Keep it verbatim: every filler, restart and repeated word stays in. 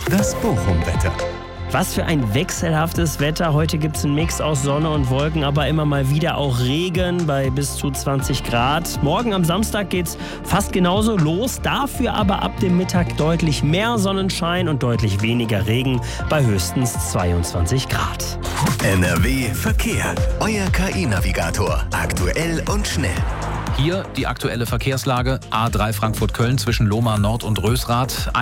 Das Bochum-Wetter. Was für ein wechselhaftes Wetter. Heute gibt es einen Mix aus Sonne und Wolken, aber immer mal wieder auch Regen bei bis zu zwanzig Grad. Morgen am Samstag geht's fast genauso los. Dafür aber ab dem Mittag deutlich mehr Sonnenschein und deutlich weniger Regen bei höchstens zweiundzwanzig Grad. N R W Verkehr. Euer K I-Navigator. Aktuell und schnell. Hier die aktuelle Verkehrslage. A drei Frankfurt-Köln zwischen Lohmar Nord und Rösrath.